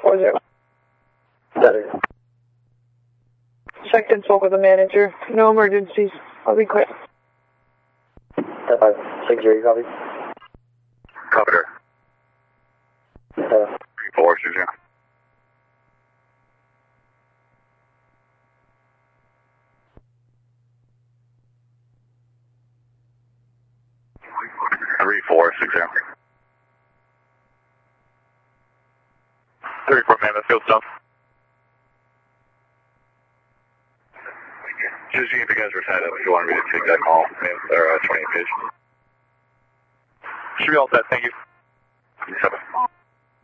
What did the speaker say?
40. Better. Checked and spoke with the manager. No emergencies. I'll be quick. 10-5-6-0, copy. Copy there. 3460. 3460. 34 Mammoth Field Stone. Just seeing if you guys were tied up, if you wanted me to take that call, or 28 page. Should be all set, thank you. 7.